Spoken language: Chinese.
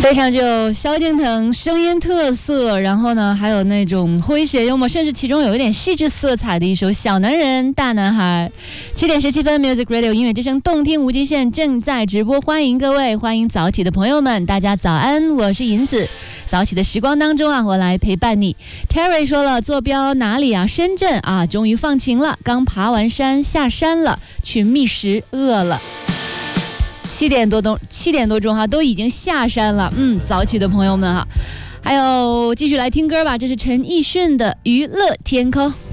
非常具有萧敬腾声音特色，然后呢还有那种诙谐幽默，甚至其中有一点戏剧色彩的一首小男人大男孩。7点17分 Music Radio 音乐之声动听无极限正在直播，欢迎各位，欢迎早起的朋友们，大家早安，我是银子。早起的时光当中啊，我来陪伴你。 Terry 说了，坐标哪里啊？深圳啊，终于放晴了，刚爬完山下山了，去觅食，饿了。7点多钟哈，都已经下山了。早起的朋友们哈，还有继续来听歌吧，这是陈奕迅的《娱乐天空》。